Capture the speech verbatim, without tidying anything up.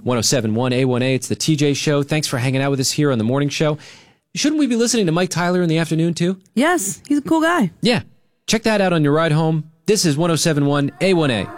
ten seventy-one A one A. It's the T J Show. Thanks for hanging out with us here on the morning show. Shouldn't we be listening to Mike Tyler in the afternoon, too? Yes, he's a cool guy. Yeah. Check that out on your ride home. This is ten seventy-one A one A.